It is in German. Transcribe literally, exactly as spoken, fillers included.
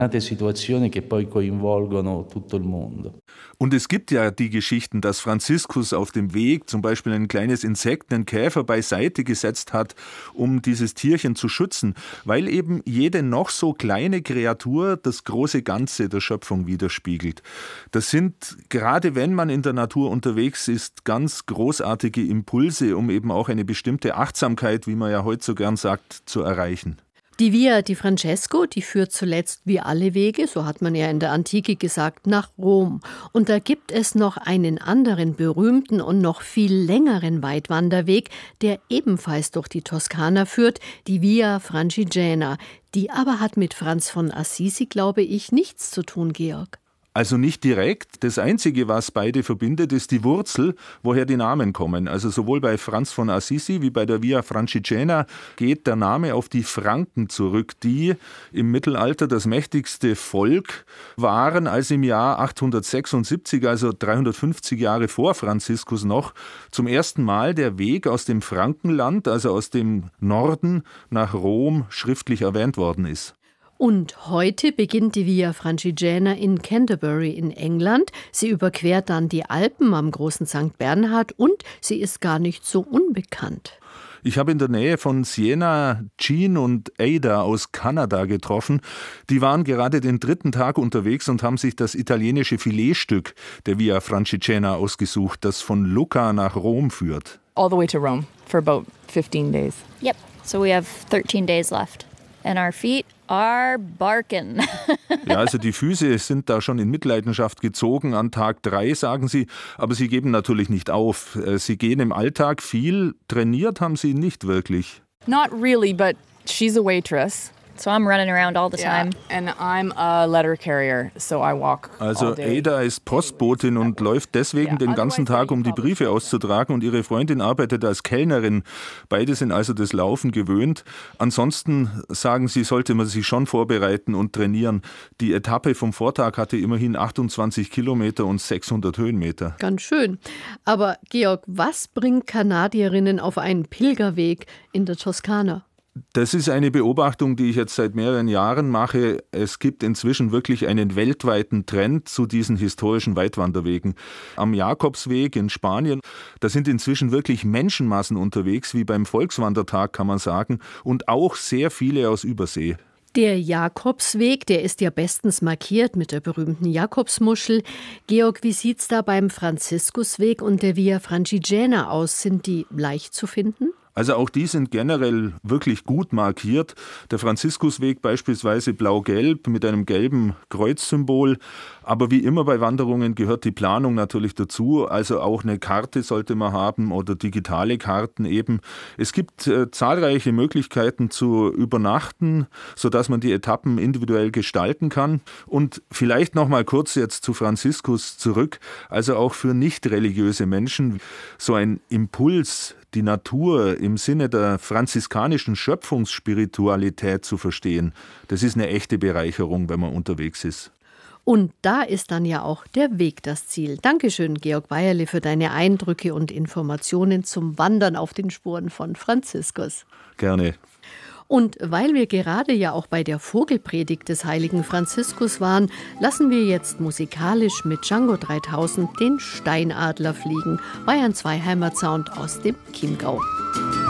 Situazioni che poi coinvolgono tutto il mondo. Und es gibt ja die Geschichten, dass Franziskus auf dem Weg zum Beispiel ein kleines Insekt, einen Käfer beiseite gesetzt hat, um dieses Tierchen zu schützen, weil eben jede noch so kleine Kreatur das große Ganze der Schöpfung widerspiegelt. Das sind, gerade wenn man in der Natur unterwegs ist, ganz großartige Impulse, um eben auch eine bestimmte Achtsamkeit, wie man ja heute so gern sagt, zu erreichen. Die Via di Francesco, die führt zuletzt wie alle Wege, so hat man ja in der Antike gesagt, nach Rom. Und da gibt es noch einen anderen berühmten und noch viel längeren Weitwanderweg, der ebenfalls durch die Toskana führt, die Via Francigena. Die aber hat mit Franz von Assisi, glaube ich, nichts zu tun, Georg. Also nicht direkt. Das Einzige, was beide verbindet, ist die Wurzel, woher die Namen kommen. Also sowohl bei Franz von Assisi wie bei der Via Francigena geht der Name auf die Franken zurück, die im Mittelalter das mächtigste Volk waren, als im Jahr achthundertsechsundsiebzig, also dreihundertfünfzig Jahre vor Franziskus noch, zum ersten Mal der Weg aus dem Frankenland, also aus dem Norden nach Rom, schriftlich erwähnt worden ist. Und heute beginnt die Via Francigena in Canterbury in England. Sie überquert dann die Alpen am großen Sankt Bernhard und sie ist gar nicht so unbekannt. Ich habe in der Nähe von Siena Jean und Ada aus Kanada getroffen. Die waren gerade den dritten Tag unterwegs und haben sich das italienische Filetstück der Via Francigena ausgesucht, das von Lucca nach Rom führt. All the way to Rome for about fifteen days. Yep, so we have thirteen days left. And our feet are barking. Ja, also die Füße sind da schon in Mitleidenschaft gezogen an Tag drei, sagen sie. Aber sie geben natürlich nicht auf. Sie gehen im Alltag viel. Trainiert haben sie nicht wirklich. Not really, but she's a waitress. So I'm running around all the time. Yeah, and I'm a letter carrier, so I walk Also all day. Ada ist Postbotin und läuft deswegen den ganzen Tag, um die Briefe auszutragen, und ihre Freundin arbeitet als Kellnerin. Beide sind also das Laufen gewöhnt. Ansonsten sagen sie, sollte man sich schon vorbereiten und trainieren. Die Etappe vom Vortag hatte immerhin achtundzwanzig Kilometer und sechshundert Höhenmeter. Ganz schön. Aber Georg, was bringt Kanadierinnen auf einen Pilgerweg in der Toskana? Das ist eine Beobachtung, die ich jetzt seit mehreren Jahren mache. Es gibt inzwischen wirklich einen weltweiten Trend zu diesen historischen Weitwanderwegen. Am Jakobsweg in Spanien, da sind inzwischen wirklich Menschenmassen unterwegs, wie beim Volkswandertag, kann man sagen, und auch sehr viele aus Übersee. Der Jakobsweg, der ist ja bestens markiert mit der berühmten Jakobsmuschel. Georg, wie sieht's da beim Franziskusweg und der Via Francigena aus? Sind die leicht zu finden? Also auch die sind generell wirklich gut markiert. Der Franziskusweg beispielsweise blau-gelb mit einem gelben Kreuzsymbol. Aber wie immer bei Wanderungen gehört die Planung natürlich dazu. Also auch eine Karte sollte man haben oder digitale Karten eben. Es gibt äh, zahlreiche Möglichkeiten zu übernachten, sodass man die Etappen individuell gestalten kann. Und vielleicht noch mal kurz jetzt zu Franziskus zurück. Also auch für nicht religiöse Menschen so ein Impuls, die Natur im Sinne der franziskanischen Schöpfungsspiritualität zu verstehen, das ist eine echte Bereicherung, wenn man unterwegs ist. Und da ist dann ja auch der Weg das Ziel. Dankeschön, Georg Weierle, für deine Eindrücke und Informationen zum Wandern auf den Spuren von Franziskus. Gerne. Und weil wir gerade ja auch bei der Vogelpredigt des heiligen Franziskus waren, lassen wir jetzt musikalisch mit Django dreitausend den Steinadler fliegen. Bayern zwei Heimatsound aus dem Chiemgau.